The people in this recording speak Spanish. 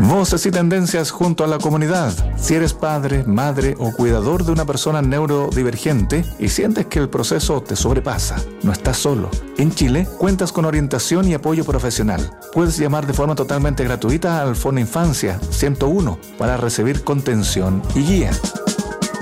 Voces y tendencias junto a la comunidad. Si eres padre, madre o cuidador de una persona neurodivergente y sientes que el proceso te sobrepasa, no estás solo. En Chile cuentas con orientación y apoyo profesional. Puedes llamar de forma totalmente gratuita al Fono Infancia 101 para recibir contención y guía.